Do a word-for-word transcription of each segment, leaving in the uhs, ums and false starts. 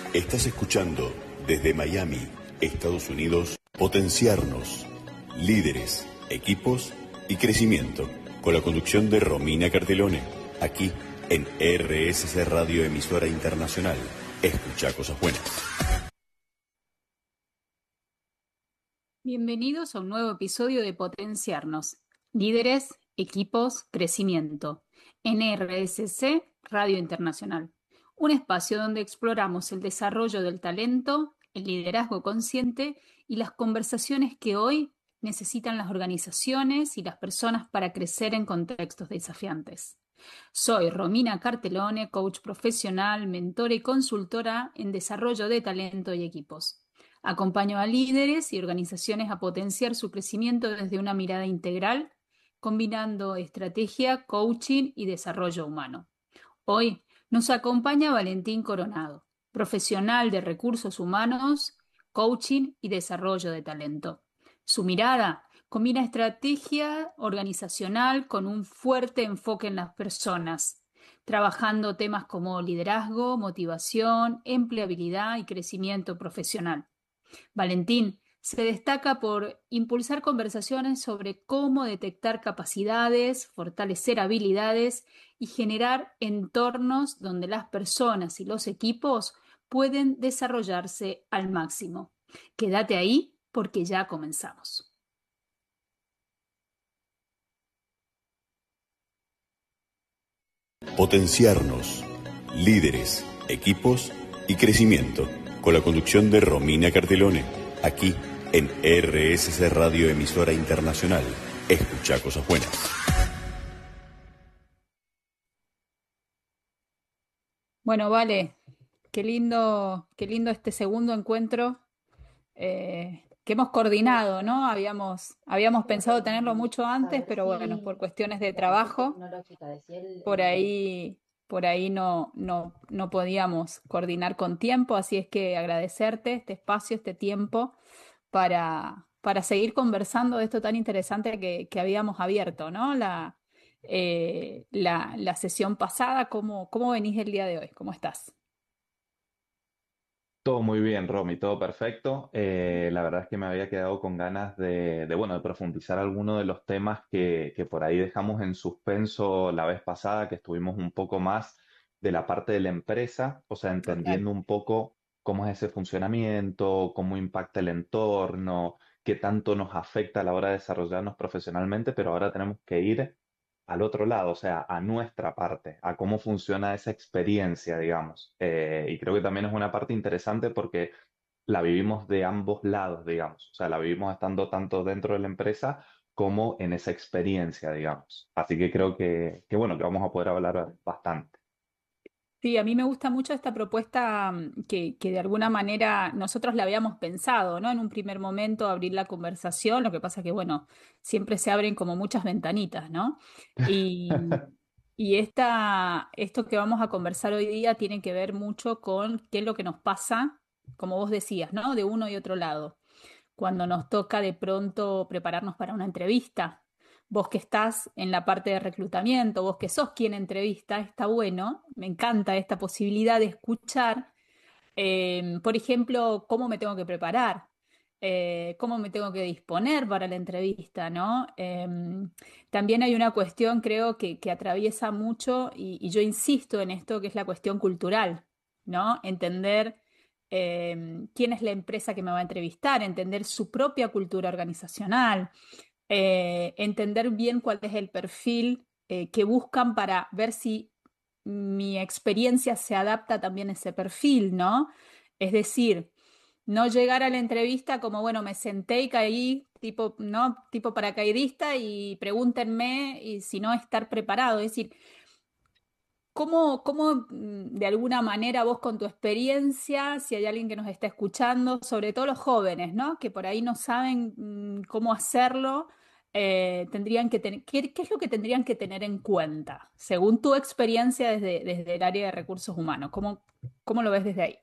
Estás escuchando desde Miami, Estados Unidos, Potenciarnos, líderes, equipos y crecimiento, con la conducción de Romina Cartelone, aquí en R S C Radio, emisora internacional. Escucha cosas buenas. Bienvenidos a un nuevo episodio de Potenciarnos, líderes, equipos, crecimiento, en R S C Radio Internacional, un espacio donde exploramos el desarrollo del talento, el liderazgo consciente y las conversaciones que hoy necesitan las organizaciones y las personas para crecer en contextos desafiantes. Soy Romina Cartelone, coach profesional, mentora y consultora en desarrollo de talento y equipos. Acompaño a líderes y organizaciones a potenciar su crecimiento desde una mirada integral, combinando estrategia, coaching y desarrollo humano. Hoy nos acompaña Valentín Coronado, profesional de recursos humanos, coaching y desarrollo de talento. Su mirada combina estrategia organizacional con un fuerte enfoque en las personas, trabajando temas como liderazgo, motivación, empleabilidad y crecimiento profesional. Valentín se destaca por impulsar conversaciones sobre cómo detectar capacidades, fortalecer habilidades y generar entornos donde las personas y los equipos pueden desarrollarse al máximo. Quédate ahí porque ya comenzamos. Potenciarnos, líderes, equipos y crecimiento, con la conducción de Romina Cartelone, aquí en R S C Radio, emisora internacional. Escucha cosas buenas. Bueno, vale, qué lindo, qué lindo este segundo encuentro eh, que hemos coordinado, ¿no? Habíamos, habíamos pensado tenerlo mucho antes, pero bueno, por cuestiones de trabajo, por ahí, por ahí no, no, no podíamos coordinar con tiempo, así es que agradecerte este espacio, este tiempo para, para seguir conversando de esto tan interesante que, que habíamos abierto, ¿no? La, eh, la, la sesión pasada. ¿Cómo, cómo venís el día de hoy? ¿Cómo estás? Todo muy bien, Romy, todo perfecto. Eh, la verdad es que me había quedado con ganas de, de, bueno, de profundizar algunos de los temas que, que por ahí dejamos en suspenso la vez pasada, que estuvimos un poco más de la parte de la empresa, o sea, Total. entendiendo un poco cómo es ese funcionamiento, cómo impacta el entorno, qué tanto nos afecta a la hora de desarrollarnos profesionalmente, pero ahora tenemos que ir al otro lado, o sea, a nuestra parte, a cómo funciona esa experiencia, digamos. Eh, y creo que también es una parte interesante porque la vivimos de ambos lados, digamos. O sea, la vivimos estando tanto dentro de la empresa como en esa experiencia, digamos. Así que creo que, que bueno, que vamos a poder hablar bastante. Sí, a mí me gusta mucho esta propuesta mm, que, que de alguna manera nosotros la habíamos pensado, ¿no? En un primer momento abrir la conversación, lo que pasa que, bueno, siempre se abren como muchas ventanitas, ¿no? Y, y esta, esto que vamos a conversar hoy día tiene que ver mucho con qué es lo que nos pasa, como vos decías, ¿no? De uno y otro lado. Cuando nos toca de pronto prepararnos para una entrevista. Vos que estás en la parte de reclutamiento, vos que sos quien entrevista, está bueno, me encanta esta posibilidad de escuchar, eh, por ejemplo, cómo me tengo que preparar, eh, cómo me tengo que disponer para la entrevista, ¿no? Em, también hay una cuestión, creo, que, que atraviesa mucho, y, y yo insisto en esto, que es la cuestión cultural, ¿no? Entender eh, quién es la empresa que me va a entrevistar, entender su propia cultura organizacional, eh, entender bien cuál es el perfil eh, que buscan para ver si mi experiencia se adapta también a ese perfil, ¿no? Es decir, no llegar a la entrevista como, bueno, me senté y caí, tipo, ¿no? Tipo paracaidista y pregúntenme y si no estar preparado. Es decir, ¿cómo, cómo mm, de alguna manera vos con tu experiencia, si hay alguien que nos está escuchando, sobre todo los jóvenes, ¿no? Que por ahí no saben mm, cómo hacerlo, eh, tendrían que tener, ¿qué, qué es lo que tendrían que tener en cuenta, según tu experiencia desde, desde el área de recursos humanos? ¿Cómo, cómo lo ves desde ahí?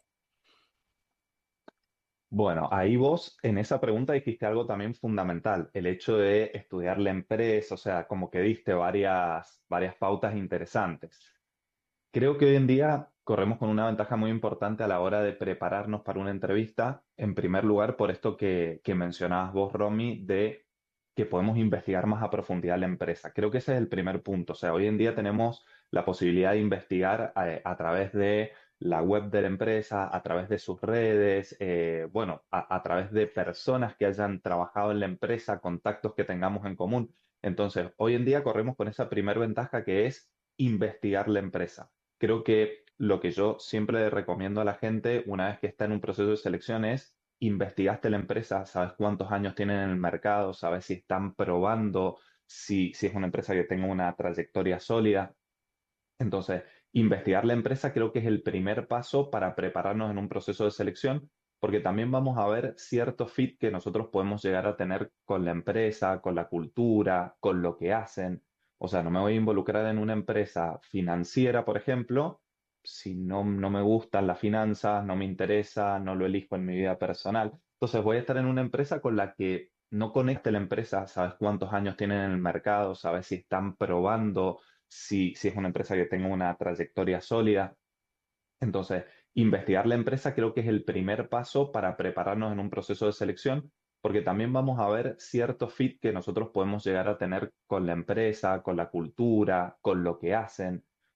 Bueno, ahí vos en esa pregunta dijiste algo también fundamental, el hecho de estudiar la empresa, o sea, como que diste varias, varias pautas interesantes. Creo que hoy en día corremos con una ventaja muy importante a la hora de prepararnos para una entrevista. En primer lugar, por esto que, que mencionabas vos, Romy, de que podemos investigar más a profundidad la empresa. Creo que ese es el primer punto. O sea, hoy en día tenemos la posibilidad de investigar a, a través de la web de la empresa, a través de sus redes, eh, bueno, a, a través de personas que hayan trabajado en la empresa, contactos que tengamos en común. Entonces, hoy en día corremos con esa primera ventaja que es investigar la empresa. Creo que lo que yo siempre recomiendo a la gente una vez que está en un proceso de selección es: investigaste la empresa, sabes cuántos años tienen en el mercado, sabes si están probando, si, si es una empresa que tenga una trayectoria sólida. Entonces, investigar la empresa creo que es el primer paso para prepararnos en un proceso de selección, porque también vamos a ver cierto fit que nosotros podemos llegar a tener con la empresa, con la cultura, con lo que hacen. O sea, no me voy a involucrar en una empresa financiera, por ejemplo, si no, no me gustan las finanzas, no me interesa, no lo elijo en mi vida personal. Entonces, voy a estar en una empresa con la que no conecte la empresa, sabes cuántos años tienen en el mercado, sabes si están probando, si, si es una empresa que tenga una trayectoria sólida. Entonces, investigar la empresa creo que es el primer paso para prepararnos en un proceso de selección, porque también vamos a ver cierto fit que nosotros podemos llegar a tener con la empresa, con la cultura, con lo que hacen.